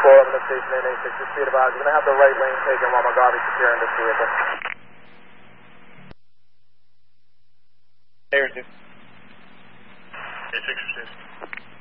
I'm in the station NA6, just be advised, we're going to have the right lane taken while my garbage securing this vehicle. There it is. A6 is